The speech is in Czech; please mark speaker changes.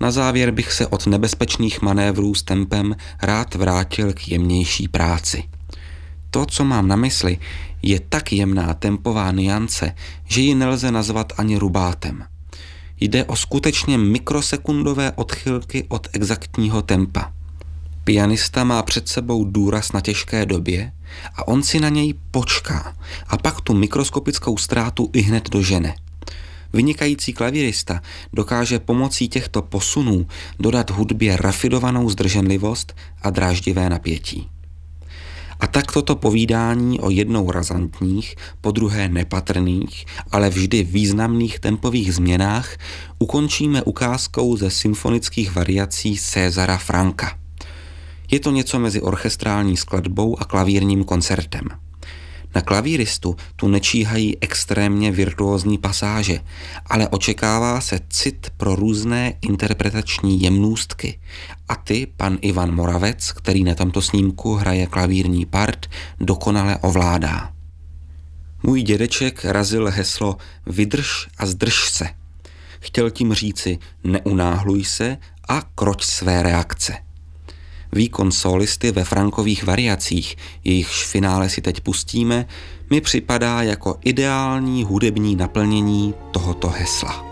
Speaker 1: Na závěr bych se od nebezpečných manévrů s tempem rád vrátil k jemnější práci. To, co mám na mysli, je tak jemná tempová nuance, že ji nelze nazvat ani rubátem. Jde o skutečně mikrosekundové odchylky od exaktního tempa. Pianista má před sebou důraz na těžké době a on si na něj počká a pak tu mikroskopickou ztrátu ihned dožene. Vynikající klavírista dokáže pomocí těchto posunů dodat hudbě rafinovanou zdrženlivost a dráždivé napětí. A tak toto povídání o jednou razantních, po druhé nepatrných, ale vždy významných tempových změnách ukončíme ukázkou ze symfonických variací Césara Franka. Je to něco mezi orchestrální skladbou a klavírním koncertem. Na klavíristu tu nečíhají extrémně virtuózní pasáže, ale očekává se cit pro různé interpretační jemnůstky. A ty pan Ivan Moravec, který na tomto snímku hraje klavírní part, dokonale ovládá. Můj dědeček razil heslo vydrž a zdrž se. Chtěl tím říci neunáhluj se a kroť své reakce. Výkon solisty ve Frankových variacích, jejichž finále si teď pustíme, mi připadá jako ideální hudební naplnění tohoto hesla.